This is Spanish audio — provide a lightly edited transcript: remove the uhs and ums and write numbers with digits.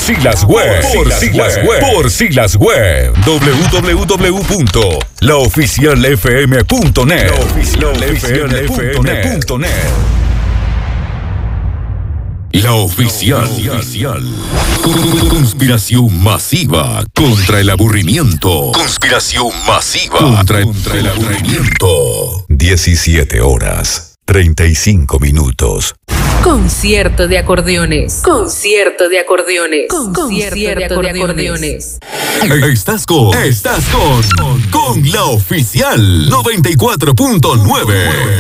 siglas web. Por siglas web. www.laoficialfm.net. La Oficial. Conspiración masiva contra el aburrimiento. Conspiración masiva contra el aburrimiento. 17 horas, 35 minutos. Concierto de acordeones. Concierto de acordeones. Concierto de acordeones. Estás con La Oficial 94.9.